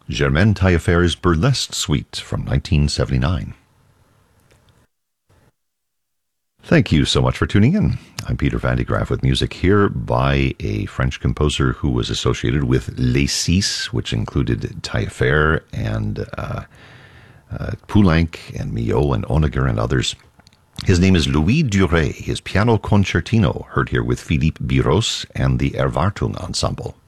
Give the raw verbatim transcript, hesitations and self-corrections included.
Germaine Taillefer's Burlesque Suite from nineteen seventy-nine. Thank you so much for tuning in. I'm Peter Van de Graaff with music here by a French composer who was associated with Les Six, which included Taillefer and uh, uh, Poulenc and Milhaud and Honegger and others. His name is Louis Duret. His piano concertino, heard here with Philippe Biros and the Erwartung Ensemble.